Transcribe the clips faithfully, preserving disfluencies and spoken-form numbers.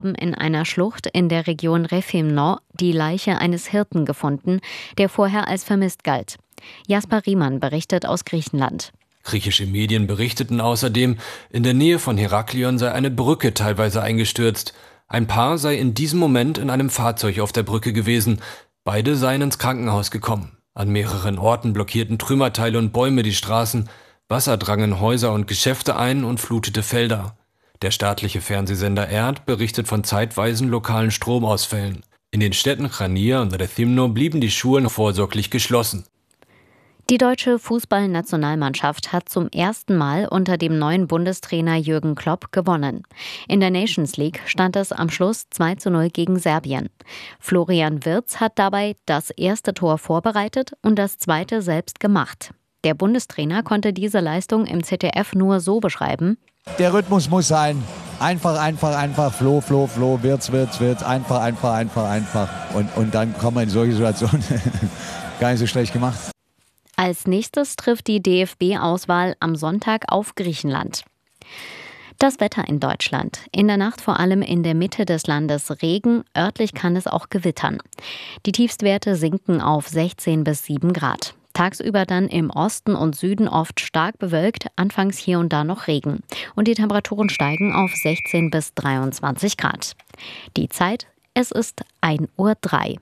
Alpen in einer Schlucht in der Region Refimno die Leiche eines Hirten gefunden, der vorher als vermisst galt. Jasper Riemann berichtet aus Griechenland. Griechische Medien berichteten außerdem, in der Nähe von Heraklion sei eine Brücke teilweise eingestürzt. Ein Paar sei in diesem Moment in einem Fahrzeug auf der Brücke gewesen. Beide seien ins Krankenhaus gekommen. An mehreren Orten blockierten Trümmerteile und Bäume die Straßen. Wasser drang in Häuser und Geschäfte ein und flutete Felder. Der staatliche Fernsehsender E R D berichtet von zeitweisen lokalen Stromausfällen. In den Städten Chania und Rethymno blieben die Schulen vorsorglich geschlossen. Die deutsche Fußballnationalmannschaft hat zum ersten Mal unter dem neuen Bundestrainer Jürgen Klopp gewonnen. In der Nations League stand es am Schluss zwei zu null gegen Serbien. Florian Wirtz hat dabei das erste Tor vorbereitet und das zweite selbst gemacht. Der Bundestrainer konnte diese Leistung im Z D F nur so beschreiben: Der Rhythmus muss sein. Einfach, einfach, einfach, Floh, Floh, Floh, Wirtz, Wirtz, Wirtz, einfach, einfach, einfach, einfach. Und, und dann kommen wir in solche Situationen. Gar nicht so schlecht gemacht. Als nächstes trifft die D F B-Auswahl am Sonntag auf Griechenland. Das Wetter in Deutschland. In der Nacht vor allem in der Mitte des Landes Regen, örtlich kann es auch gewittern. Die Tiefstwerte sinken auf sechzehn bis sieben Grad. Tagsüber dann im Osten und Süden oft stark bewölkt, anfangs hier und da noch Regen. Und die Temperaturen steigen auf sechzehn bis dreiundzwanzig Grad. Die Zeit, es ist ein Uhr drei.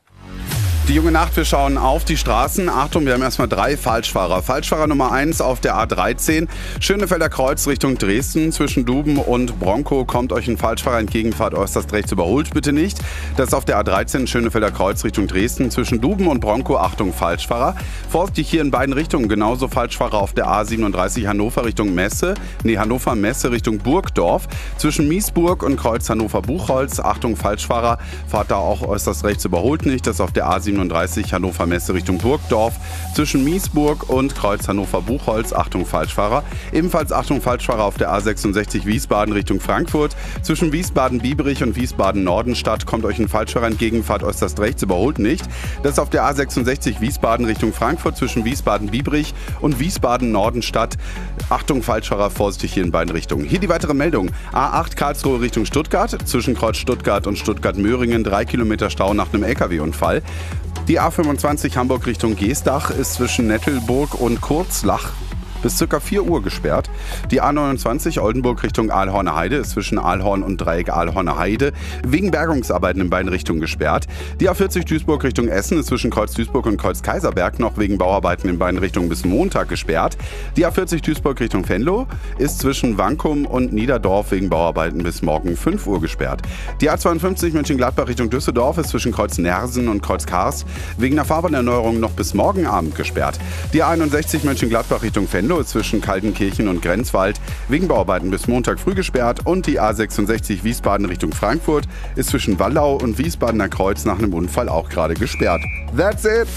Die junge Nacht, wir schauen auf die Straßen. Achtung, wir haben erstmal drei Falschfahrer. Falschfahrer Nummer eins auf der A dreizehn. Schönefelder Kreuz Richtung Dresden. Zwischen Duben und Bronkow kommt euch ein Falschfahrer entgegen. Fahrt äußerst rechts, überholt bitte nicht. Das ist auf der A dreizehn, Schönefelder Kreuz Richtung Dresden. Zwischen Duben und Bronkow, Achtung, Falschfahrer. Vorsichtig hier in beiden Richtungen. Genauso Falschfahrer auf der A siebenunddreißig Hannover Richtung Messe. Nee, Hannover-Messe Richtung Burgdorf. Zwischen Miesburg und Kreuz Hannover-Buchholz. Achtung, Falschfahrer. Fahrt da auch äußerst rechts, überholt nicht. Das ist auf der A siebenunddreißig Hannover Messe Richtung Burgdorf. Zwischen Miesburg und Kreuz Hannover-Buchholz, Achtung Falschfahrer. Ebenfalls Achtung Falschfahrer auf der A sechsundsechzig Wiesbaden Richtung Frankfurt. Zwischen Wiesbaden-Biebrich und Wiesbaden-Nordenstadt kommt euch ein Falschfahrer entgegen, fahrt äußerst rechts, überholt nicht. Das ist auf der A sechsundsechzig Wiesbaden Richtung Frankfurt. Zwischen Wiesbaden-Biebrich und Wiesbaden-Nordenstadt. Achtung Falschfahrer, vorsichtig hier in beiden Richtungen. Hier die weitere Meldung. A acht Karlsruhe Richtung Stuttgart. Zwischen Kreuz Stuttgart und Stuttgart-Möhringen drei Kilometer Stau nach einem L K W-Unfall. Die A fünfundzwanzig Hamburg Richtung Geestach ist zwischen Nettelburg und Kurzlach bis ca. vier Uhr gesperrt. Die A neunundzwanzig Oldenburg Richtung Aalhorner Heide ist zwischen Aalhorn und Dreieck Aalhorner Heide wegen Bergungsarbeiten in beiden Richtungen gesperrt. Die A vierzig Duisburg Richtung Essen ist zwischen Kreuz Duisburg und Kreuz Kaiserberg noch wegen Bauarbeiten in beiden Richtungen bis Montag gesperrt. Die A vierzig Duisburg Richtung Venlo ist zwischen Wankum und Niederdorf wegen Bauarbeiten bis morgen fünf Uhr gesperrt. Die A zweiundfünfzig Mönchengladbach Richtung Düsseldorf ist zwischen Kreuz Nersen und Kreuz Kars wegen einer Fahrbahnerneuerung noch bis morgen Abend gesperrt. Die A einundsechzig Mönchengladbach Richtung Venlo ist zwischen Kaltenkirchen und Grenzwald wegen Bauarbeiten bis Montag früh gesperrt und die A sechsundsechzig Wiesbaden Richtung Frankfurt ist zwischen Wallau und Wiesbadener Kreuz nach einem Unfall auch gerade gesperrt. That's it!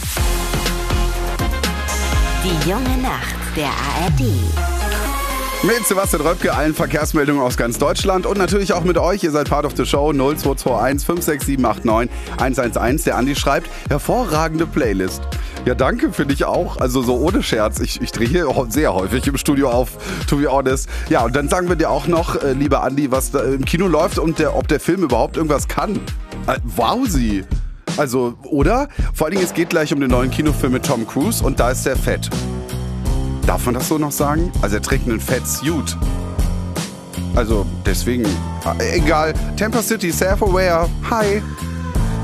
Die junge Nacht der A R D. Mit Sebastian Röpke, allen Verkehrsmeldungen aus ganz Deutschland und natürlich auch mit euch. Ihr seid Part of the Show. null zwei zwei eins fünf sechs sieben acht neun eins eins eins. Der Andi schreibt, hervorragende Playlist. Ja, danke, finde ich auch. Also so ohne Scherz. Ich, ich drehe hier sehr häufig im Studio auf, to be honest. Ja, und dann sagen wir dir auch noch, äh, lieber Andi, was da im Kino läuft und der, ob der Film überhaupt irgendwas kann. Äh, wowsi. Also, oder? Vor allen Dingen, es geht gleich um den neuen Kinofilm mit Tom Cruise und da ist der fett. Darf man das so noch sagen? Also er trägt einen Fat Suit. Also deswegen, äh, egal. Tampa City, self-aware. Hi.